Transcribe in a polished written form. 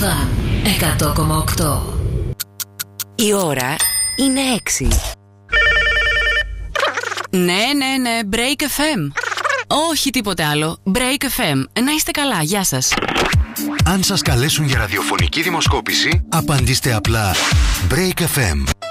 Φαν 100,8. Η ώρα είναι 6. Ναι, Break FM. Όχι τίποτε άλλο. Break FM. Να είστε καλά, γεια σας. Αν σας καλέσουν για ραδιοφωνική δημοσκόπηση, απαντήστε απλά Break FM.